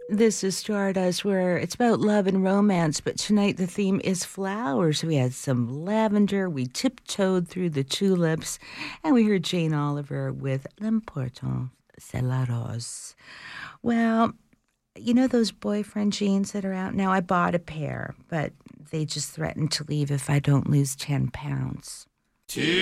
This is Stardust, where it's about love and romance, but tonight the theme is flowers. We had some lavender, we tiptoed through the tulips, and we heard Jane Oliver with L'important, c'est la rose. Well, you know those boyfriend jeans that are out now? I bought a pair, but they just threaten to leave if I don't lose 10 pounds.